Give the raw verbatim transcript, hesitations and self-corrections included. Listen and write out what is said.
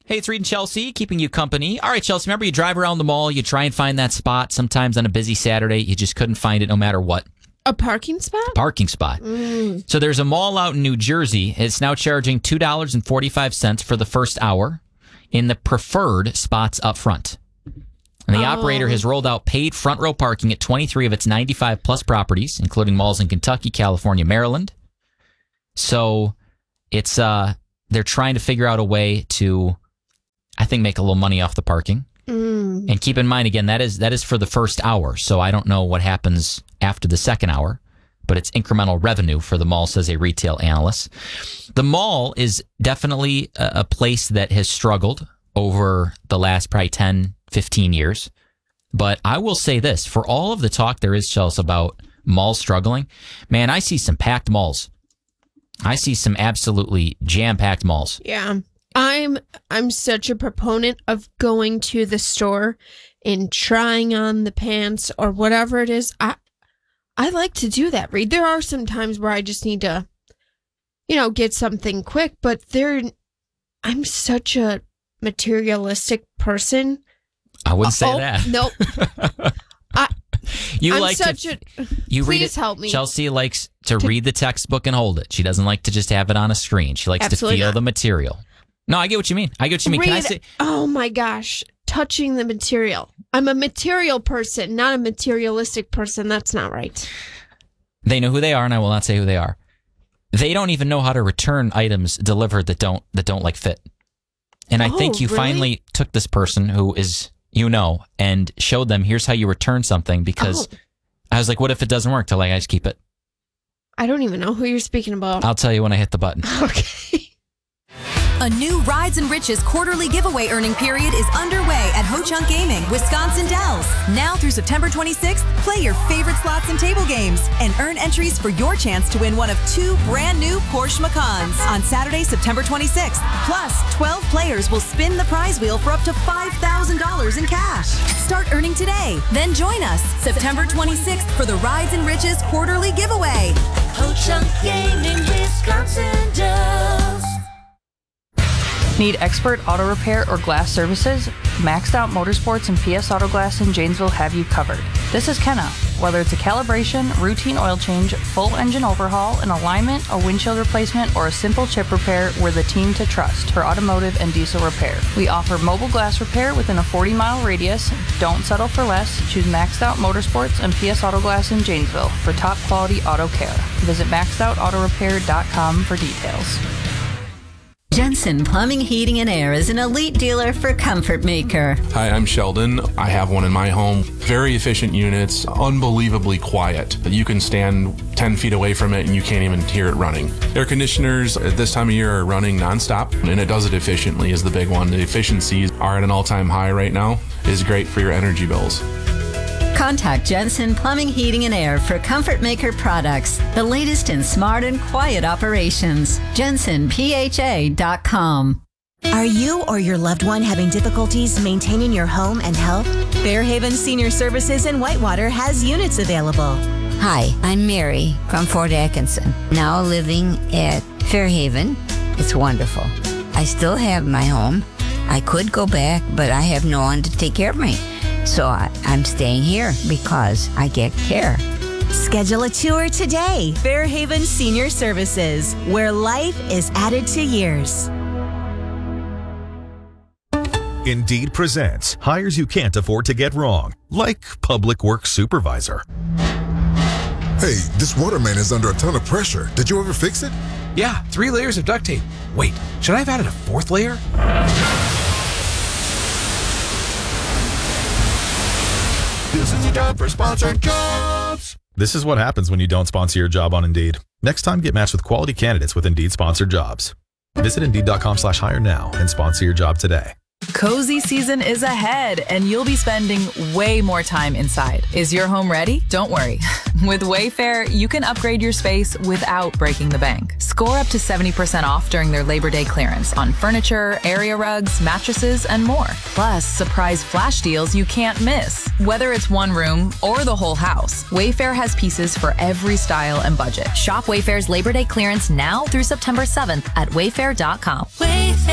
Hey, it's Reed and Chelsea, keeping you company. All right, Chelsea, remember you drive around the mall, you try and find that spot. Sometimes on a busy Saturday, you just couldn't find it no matter what. A parking spot? Parking spot. Mm. So there's a mall out in New Jersey. It's now charging two dollars and forty-five cents for the first hour in the preferred spots up front. And the oh. operator has rolled out paid front row parking at twenty-three of its ninety-five plus properties, including malls in Kentucky, California, Maryland. So it's uh, they're trying to figure out a way to, I think, make a little money off the parking. Mm. And keep in mind, again, that is that is for the first hour. So I don't know what happens after the second hour, but it's incremental revenue for the mall, says a retail analyst. The mall is definitely a, a place that has struggled over the last probably ten, fifteen years. But I will say this, for all of the talk there is, Chelsea, about malls struggling, man, I see some packed malls. I see some absolutely jam-packed malls. Yeah. I'm I'm such a proponent of going to the store and trying on the pants or whatever it is. I I like to do that, Reed. There are some times where I just need to, you know, get something quick, but there I'm such a materialistic person. I wouldn't say oh, that. Nope. I You I'm like such to, a you read please it, help me. Chelsea likes to, to read the textbook and hold it. She doesn't like to just have it on a screen. She likes Absolutely to feel not. the material. No, I get what you mean. I get what you mean. Read, Can I say? Oh my gosh, touching the material. I'm a material person, not a materialistic person. That's not right. They know who they are, and I will not say who they are. They don't even know how to return items delivered that don't that don't like fit. And I Oh, think you really? finally took this person who is, you know, and showed them, here's how you return something, because Oh. I was like, what if it doesn't work? Till like, I just keep it. I don't even know who you're speaking about. I'll tell you when I hit the button. Okay. A new Rides and Riches quarterly giveaway earning period is underway at Ho Chunk Gaming, Wisconsin Dells. Now through September twenty-sixth, play your favorite slots and table games and earn entries for your chance to win one of two brand new Porsche Macans on Saturday, September twenty-sixth. Plus, twelve players will spin the prize wheel for up to five thousand dollars in cash. Start earning today. Then join us September twenty-sixth for the Rides and Riches quarterly giveaway. Ho Chunk Gaming, Wisconsin Dells. Need expert auto repair or glass services? Maxed Out Motorsports and P S Auto Glass in Janesville have you covered. This is Kenna. Whether it's a calibration, routine oil change, full engine overhaul, an alignment, a windshield replacement, or a simple chip repair, we're the team to trust for automotive and diesel repair. We offer mobile glass repair within a forty mile radius. Don't settle for less. Choose Maxed Out Motorsports and P S Auto Glass in Janesville for top quality auto care. Visit maxed out auto repair dot com for details. Jensen Plumbing, Heating, and Air is an elite dealer for Comfort Maker. Hi, I'm Sheldon. I have one in my home. Very efficient units, unbelievably quiet. You can stand ten feet away from it and you can't even hear it running. Air conditioners at this time of year are running nonstop, and it does it efficiently is the big one. The efficiencies are at an all-time high right now. It is great for your energy bills. Contact Jensen Plumbing, Heating, and Air for Comfort Maker products, the latest in smart and quiet operations. Jensen P H A dot com. Are you or your loved one having difficulties maintaining your home and health? Fairhaven Senior Services in Whitewater has units available. Hi, I'm Mary from Fort Atkinson, now living at Fairhaven. It's wonderful. I still have my home. I could go back, but I have no one to take care of me. So I, I'm staying here because I get care. Schedule a tour today. Fairhaven Senior Services, where life is added to years. Indeed presents hires you can't afford to get wrong, like public works supervisor. Hey, this water main is under a ton of pressure. Did you ever fix it? Yeah, three layers of duct tape. Wait, should I have added a fourth layer? This is the time for sponsored jobs. This is what happens when you don't sponsor your job on Indeed. Next time, get matched with quality candidates with Indeed sponsored jobs. Visit Indeed.com slash hire now and sponsor your job today. Cozy season is ahead, and you'll be spending way more time inside. Is your home ready? Don't worry. With Wayfair, you can upgrade your space without breaking the bank. Score up to seventy percent off during their Labor Day clearance on furniture, area rugs, mattresses, and more. Plus, surprise flash deals you can't miss. Whether it's one room or the whole house, Wayfair has pieces for every style and budget. Shop Wayfair's Labor Day clearance now through September seventh at wayfair dot com. Wayfair.